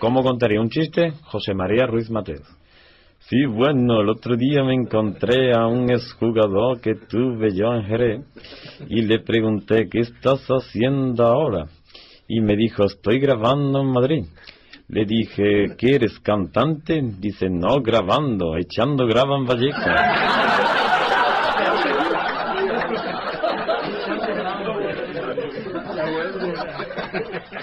¿Cómo contaría un chiste? José María Ruiz Mateos. Sí, bueno, el otro día me encontré a un exjugador que tuve yo en Jerez y le pregunté, ¿qué estás haciendo ahora? Y me dijo, estoy grabando en Madrid. Le dije, ¿qué eres, cantante? Dice, no, grabando, echando grava en Vallecas.